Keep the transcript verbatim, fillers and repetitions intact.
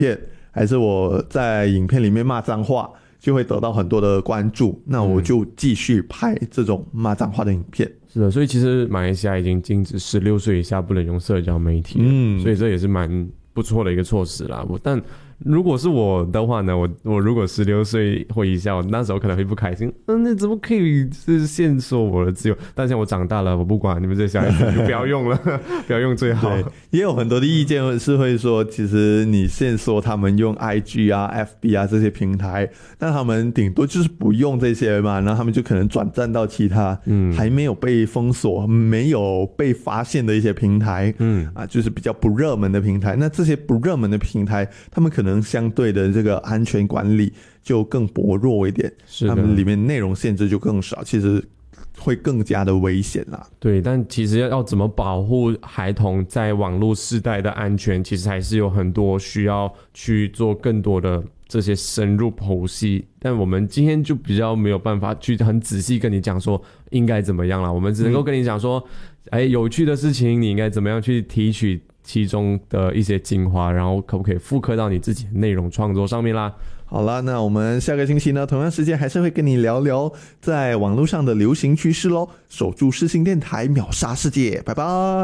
片，还是我在影片里面骂脏话，就会得到很多的关注，那我就继续拍这种骂脏话的影片。 是的，所以其实马来西亚已经禁止十六岁以下不能用社交媒体了，嗯，所以这也是蛮不错的一个措施啦。我但如果是我的话呢，我我如果十六岁或以下，我那时候可能会不开心。嗯，那怎么可以是限缩我的自由？但是我长大了，我不管你们这小孩子，就不要用了，不要用最好。 对，也有很多的意见是会说，其实你限缩他们用 I G 啊、F B 啊这些平台，那他们顶多就是不用这些嘛，然后他们就可能转战到其他嗯还没有被封锁、没有被发现的一些平台，嗯啊，就是比较不热门的平台。那这些不热门的平台，他们可能相对的这个安全管理就更薄弱一点， 是的， 他们里面内容限制就更少，其实会更加的危险啦。 对，但其实要怎么保护孩童在网络世代的安全，其实还是有很多需要去做更多的这些深入剖析。但我们今天就比较没有办法去很仔细跟你讲说应该怎么样啦，我们只能够跟你讲说，哎、嗯，有趣的事情你应该怎么样去提取其中的一些精华，然后可不可以复刻到你自己的内容创作上面啦。 好啦，那我们下个星期呢，同样时间还是会跟你聊聊在网络上的流行趋势咯。守住世新电台，秒杀世界，拜拜。